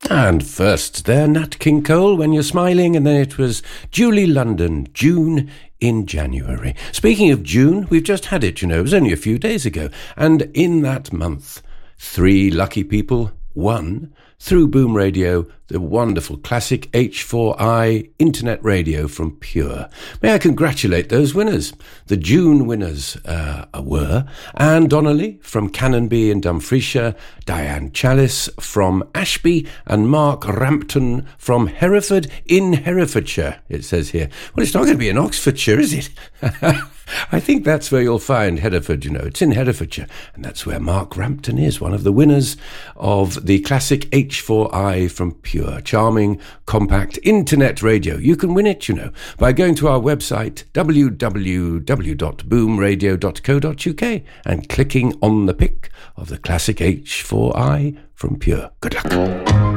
And first there, Nat King Cole, When You're Smiling, and then it was Julie London, June in January. Speaking of June, we've just had it, it was only a few days ago. And in that month, 3 lucky people won, through Boom Radio, the wonderful classic H4i internet radio from Pure. May I congratulate those winners? The June winners were Anne Donnelly from Canonbie in Dumfriesshire, Diane Chalice from Ashby, and Mark Rampton from Hereford in Herefordshire, it says here. Well, it's not going to be in Oxfordshire, is it? I think that's where you'll find Hereford, It's in Herefordshire. And that's where Mark Rampton is, one of the winners of the classic H4i from Pure. Charming, compact internet radio. You can win it, by going to our website, www.boomradio.co.uk, and clicking on the pic of the classic H4i from Pure. Good luck.